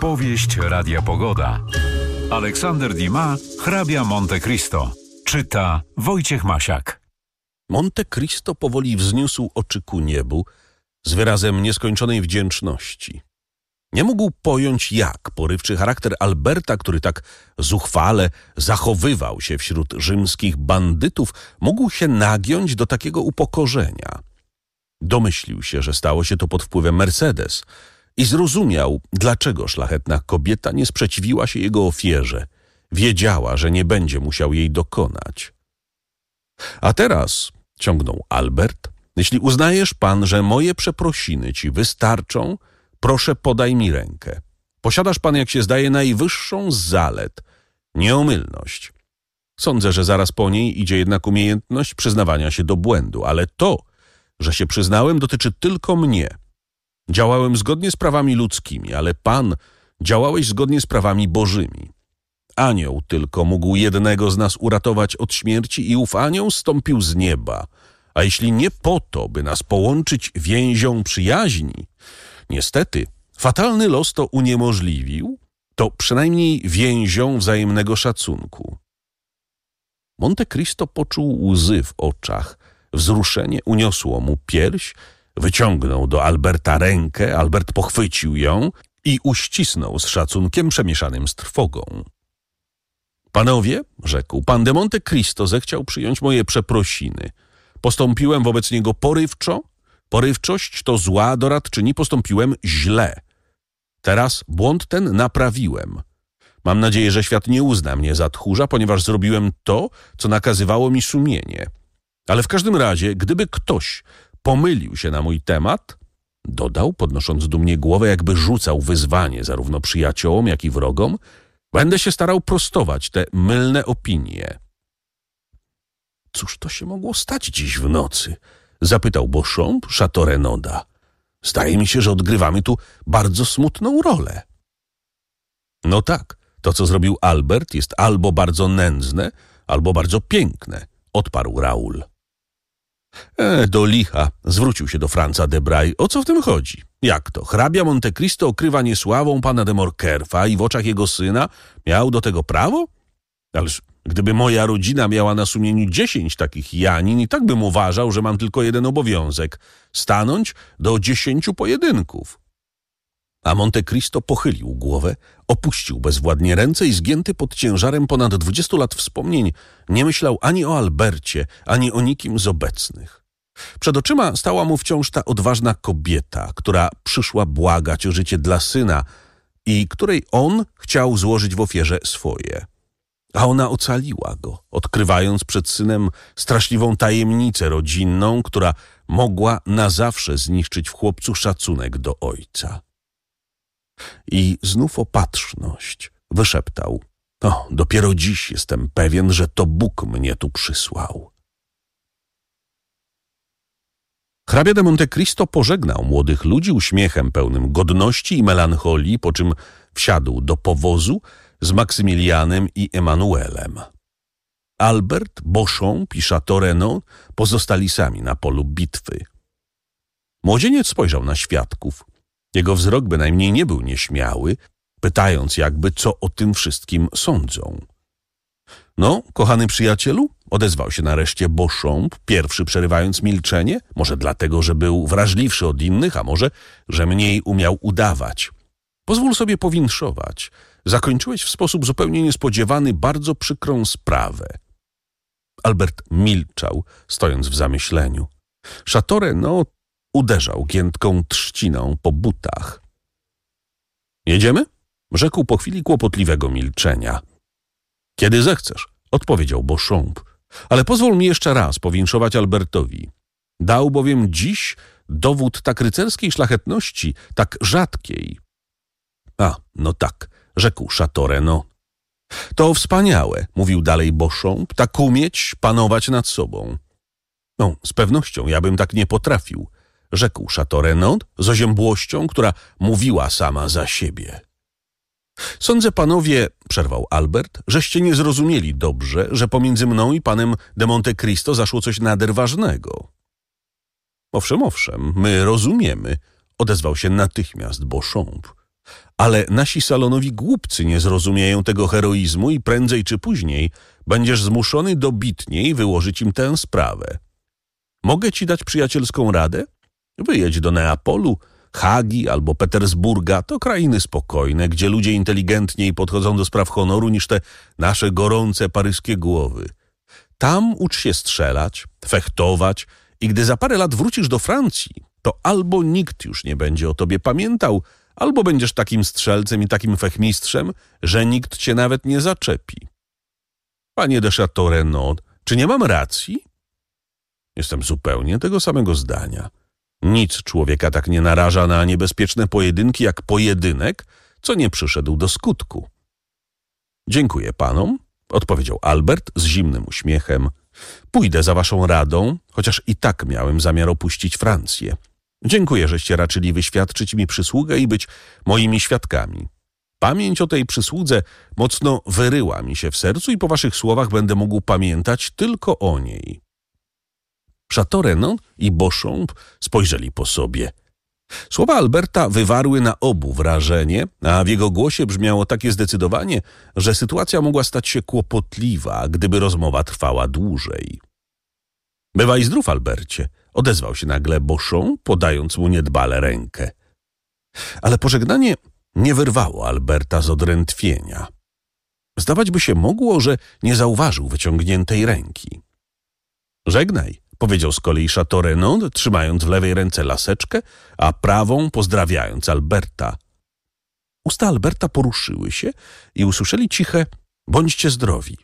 Powieść Radia Pogoda. Aleksander Dumas, Hrabia Monte Cristo. Czyta Wojciech Masiak. Monte Cristo powoli wzniósł oczy ku niebu z wyrazem nieskończonej wdzięczności. Nie mógł pojąć, jak porywczy charakter Alberta, który tak zuchwale zachowywał się wśród rzymskich bandytów, mógł się nagiąć do takiego upokorzenia. Domyślił się, że stało się to pod wpływem Mercedes i zrozumiał, dlaczego szlachetna kobieta nie sprzeciwiła się jego ofierze. Wiedziała, że nie będzie musiał jej dokonać. A teraz, ciągnął Albert, jeśli uznajesz pan, że moje przeprosiny ci wystarczą, proszę podaj mi rękę. Posiadasz pan, jak się zdaje, najwyższą z zalet, nieomylność. Sądzę, że zaraz po niej idzie jednak umiejętność przyznawania się do błędu, ale to, że się przyznałem, dotyczy tylko mnie. Działałem zgodnie z prawami ludzkimi, ale pan działałeś zgodnie z prawami bożymi. Anioł tylko mógł jednego z nas uratować od śmierci i ów anioł zstąpił z nieba. A jeśli nie po to, by nas połączyć więzią przyjaźni, niestety fatalny los to uniemożliwił, to przynajmniej więzią wzajemnego szacunku. Monte Cristo poczuł łzy w oczach. Wzruszenie uniosło mu pierś, wyciągnął do Alberta rękę, Albert pochwycił ją i uścisnął z szacunkiem przemieszanym z trwogą. Panowie, rzekł, pan de Monte Cristo zechciał przyjąć moje przeprosiny. Postąpiłem wobec niego porywczo. Porywczość to zła doradczyni, postąpiłem źle. Teraz błąd ten naprawiłem. Mam nadzieję, że świat nie uzna mnie za tchórza, ponieważ zrobiłem to, co nakazywało mi sumienie. Ale w każdym razie, gdyby ktoś pomylił się na mój temat, dodał, podnosząc dumnie głowę, jakby rzucał wyzwanie zarówno przyjaciołom, jak i wrogom, będę się starał prostować te mylne opinie. Cóż to się mogło stać dziś w nocy? Zapytał Beauchamp Château Renaud'a. Zdaje mi się, że odgrywamy tu bardzo smutną rolę. No tak, to co zrobił Albert jest albo bardzo nędzne, albo bardzo piękne, odparł Raoul. Do licha, zwrócił się do Franza de Bray. O co w tym chodzi? Jak to? Hrabia Monte Cristo okrywa niesławą pana de Morcerfa i w oczach jego syna miał do tego prawo? Ależ gdyby moja rodzina miała na sumieniu 10 takich Janin, i tak bym uważał, że mam tylko jeden obowiązek – stanąć do 10 pojedynków. A Monte Cristo pochylił głowę, opuścił bezwładnie ręce i zgięty pod ciężarem ponad 20 lat wspomnień nie myślał ani o Albercie, ani o nikim z obecnych. Przed oczyma stała mu wciąż ta odważna kobieta, która przyszła błagać o życie dla syna i której on chciał złożyć w ofierze swoje. A ona ocaliła go, odkrywając przed synem straszliwą tajemnicę rodzinną, która mogła na zawsze zniszczyć w chłopcu szacunek do ojca. I znów opatrzność, wyszeptał. Dopiero dziś jestem pewien, że to Bóg mnie tu przysłał. Hrabia de Monte Cristo pożegnał młodych ludzi uśmiechem pełnym godności i melancholii, po czym wsiadł do powozu z Maksymilianem i Emanuelem. Albert, Beauchamp i Château Renaud pozostali sami na polu bitwy. Młodzieniec spojrzał na świadków. Jego wzrok bynajmniej nie był nieśmiały, pytając jakby, co o tym wszystkim sądzą. No, kochany przyjacielu, odezwał się nareszcie Beauchamp, pierwszy przerywając milczenie, może dlatego, że był wrażliwszy od innych, a może, że mniej umiał udawać. Pozwól sobie powinszować. Zakończyłeś w sposób zupełnie niespodziewany bardzo przykrą sprawę. Albert milczał, stojąc w zamyśleniu. Château Renaud uderzał giętką trzciną po butach. Jedziemy? Rzekł po chwili kłopotliwego milczenia. Kiedy zechcesz, odpowiedział Beauchamp. Ale pozwól mi jeszcze raz powinszować Albertowi. Dał bowiem dziś dowód tak rycerskiej szlachetności, tak rzadkiej. No tak, rzekł Château Renaud. To wspaniałe, mówił dalej Beauchamp, tak umieć panować nad sobą. Z pewnością ja bym tak nie potrafił, rzekł Château Renaud z oziębłością, która mówiła sama za siebie. Sądzę, panowie, przerwał Albert, żeście nie zrozumieli dobrze, że pomiędzy mną i panem de Monte Cristo zaszło coś nader ważnego. Owszem, my rozumiemy, odezwał się natychmiast Beauchamp. Ale nasi salonowi głupcy nie zrozumieją tego heroizmu i prędzej czy później będziesz zmuszony dobitniej wyłożyć im tę sprawę. Mogę ci dać przyjacielską radę? Wyjedź do Neapolu, Hagi albo Petersburga. To krainy spokojne, gdzie ludzie inteligentniej podchodzą do spraw honoru niż te nasze gorące paryskie głowy. Tam ucz się strzelać, fechtować i gdy za parę lat wrócisz do Francji, to albo nikt już nie będzie o tobie pamiętał, albo będziesz takim strzelcem i takim fechmistrzem, że nikt cię nawet nie zaczepi. Panie de Château Renaud, czy nie mam racji? Jestem zupełnie tego samego zdania. Nic człowieka tak nie naraża na niebezpieczne pojedynki jak pojedynek, co nie przyszedł do skutku. Dziękuję panom, odpowiedział Albert z zimnym uśmiechem. Pójdę za waszą radą, chociaż i tak miałem zamiar opuścić Francję. Dziękuję, żeście raczyli wyświadczyć mi przysługę i być moimi świadkami. Pamięć o tej przysłudze mocno wyryła mi się w sercu i po waszych słowach będę mógł pamiętać tylko o niej. Château Renaud i Beauchamp spojrzeli po sobie. Słowa Alberta wywarły na obu wrażenie, a w jego głosie brzmiało takie zdecydowanie, że sytuacja mogła stać się kłopotliwa, gdyby rozmowa trwała dłużej. Bywaj zdrów, Albercie, odezwał się nagle Beauchamp, podając mu niedbale rękę. Ale pożegnanie nie wyrwało Alberta z odrętwienia. Zdawać by się mogło, że nie zauważył wyciągniętej ręki. Żegnaj, powiedział z kolei Château Renaud, trzymając w lewej ręce laseczkę, a prawą pozdrawiając Alberta. Usta Alberta poruszyły się i usłyszeli ciche „bądźcie zdrowi”.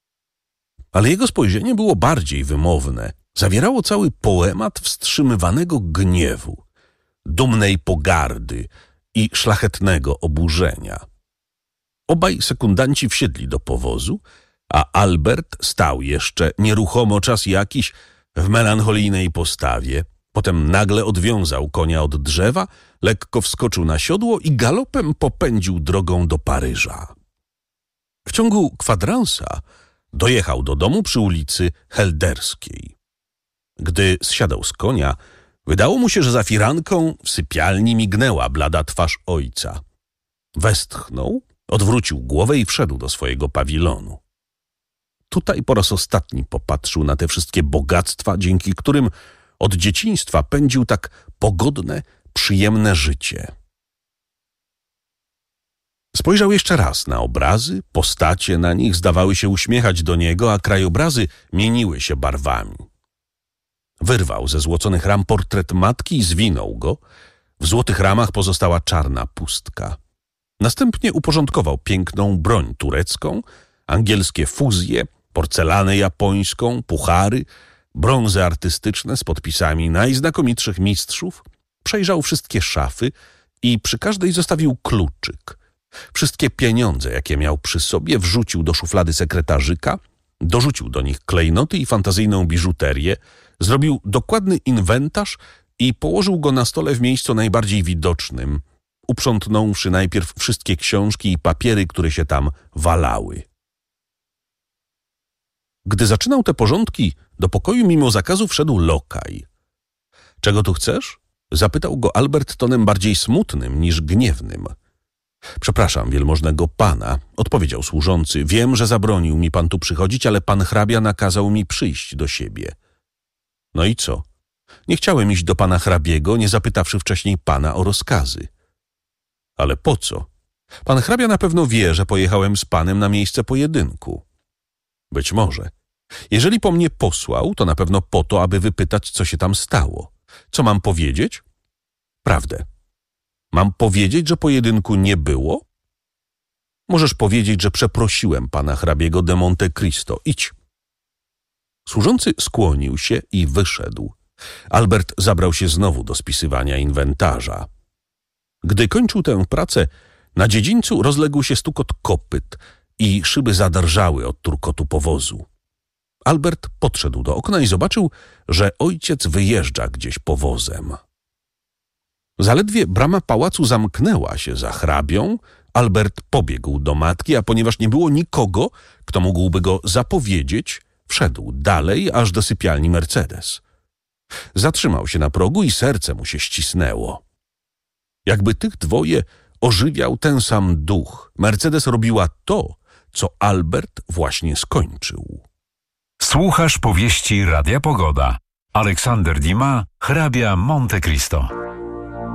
Ale jego spojrzenie było bardziej wymowne. Zawierało cały poemat wstrzymywanego gniewu, dumnej pogardy i szlachetnego oburzenia. Obaj sekundanci wsiedli do powozu, a Albert stał jeszcze nieruchomo czas jakiś w melancholijnej postawie. Potem nagle odwiązał konia od drzewa, lekko wskoczył na siodło i galopem popędził drogą do Paryża. W ciągu kwadransa dojechał do domu przy ulicy Helderskiej. Gdy zsiadał z konia, wydało mu się, że za firanką w sypialni mignęła blada twarz ojca. Westchnął, odwrócił głowę i wszedł do swojego pawilonu. Tutaj po raz ostatni popatrzył na te wszystkie bogactwa, dzięki którym od dzieciństwa pędził tak pogodne, przyjemne życie. Spojrzał jeszcze raz na obrazy, postacie na nich zdawały się uśmiechać do niego, a krajobrazy mieniły się barwami. Wyrwał ze złoconych ram portret matki i zwinął go. W złotych ramach pozostała czarna pustka. Następnie uporządkował piękną broń turecką, angielskie fuzje, porcelanę japońską, puchary, brązy artystyczne z podpisami najznakomitszych mistrzów, przejrzał wszystkie szafy i przy każdej zostawił kluczyk. Wszystkie pieniądze, jakie miał przy sobie, wrzucił do szuflady sekretarzyka, dorzucił do nich klejnoty i fantazyjną biżuterię, zrobił dokładny inwentarz i położył go na stole w miejscu najbardziej widocznym, uprzątnąwszy najpierw wszystkie książki i papiery, które się tam walały. Gdy zaczynał te porządki, do pokoju mimo zakazu wszedł lokaj. — Czego tu chcesz? — zapytał go Albert tonem bardziej smutnym niż gniewnym. — Przepraszam wielmożnego pana — odpowiedział służący. — Wiem, że zabronił mi pan tu przychodzić, ale pan hrabia nakazał mi przyjść do siebie. — No i co? Nie chciałem iść do pana hrabiego, nie zapytawszy wcześniej pana o rozkazy. — Ale po co? Pan hrabia na pewno wie, że pojechałem z panem na miejsce pojedynku. — Być może. Jeżeli po mnie posłał, to na pewno po to, aby wypytać, co się tam stało. Co mam powiedzieć? Prawdę. Mam powiedzieć, że pojedynku nie było? Możesz powiedzieć, że przeprosiłem pana hrabiego de Monte Cristo. Idź. Służący skłonił się i wyszedł. Albert zabrał się znowu do spisywania inwentarza. Gdy kończył tę pracę, na dziedzińcu rozległ się stukot kopyt i szyby zadrżały od turkotu powozu. Albert podszedł do okna i zobaczył, że ojciec wyjeżdża gdzieś powozem. Zaledwie brama pałacu zamknęła się za hrabią, Albert pobiegł do matki, a ponieważ nie było nikogo, kto mógłby go zapowiedzieć, wszedł dalej aż do sypialni Mercedes. Zatrzymał się na progu i serce mu się ścisnęło. Jakby tych dwoje ożywiał ten sam duch. Mercedes robiła to, co Albert właśnie skończył. Słuchasz powieści Radia Pogoda. Aleksander Dumas, hrabia Monte Cristo.